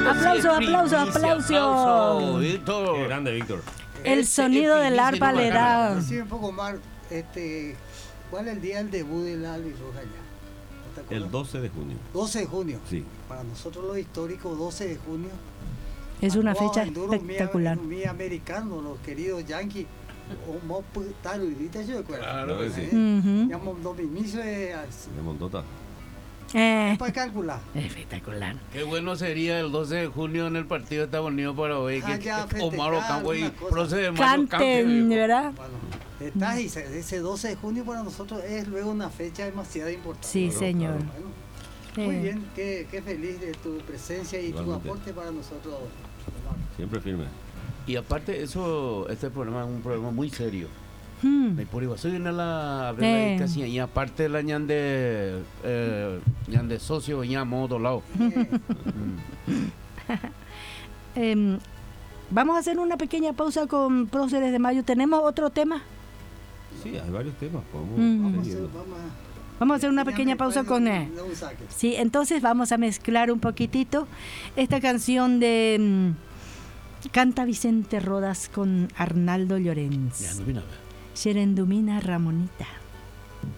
Aplauso, Víctor. Qué grande, Víctor. El sonido del arpa le da. Decime un poco más, ¿cuál es el día del debut del Albi Roja ya? El 12 de junio. 12 de junio. Sí. Para nosotros los históricos, 12 de junio. Es una fecha Enduro espectacular. Muy americano, los queridos yankees. O mo tal ahorita yo recuerdo. Claro que sí. Ya dominicio De Montota. para calcular. Espectacular. Qué bueno sería el 12 de junio en el partido de Estados Unidos Paraguay que Omar Ocampo y procede Canten, ¿verdad? Bueno, ese 12 de junio para nosotros es luego una fecha demasiado importante. Sí, Claro, señor. Bueno, muy bien, qué feliz de tu presencia y Igualmente. tu aporte para nosotros. Siempre firme. Y aparte eso, este problema es un problema muy serio. Hmm. Por igual soy una la casi y aparte la ñan de socio ñan modo lado. Vamos a hacer una pequeña pausa con Próceres de Mayo. ¿Tenemos otro tema? Sí, hay varios temas. Vamos a hacer una pequeña pausa con él. Sí, entonces vamos a mezclar un poquitito esta canción de canta Vicente Rodas con Arnaldo Llorens. Xerendumina Ramonita.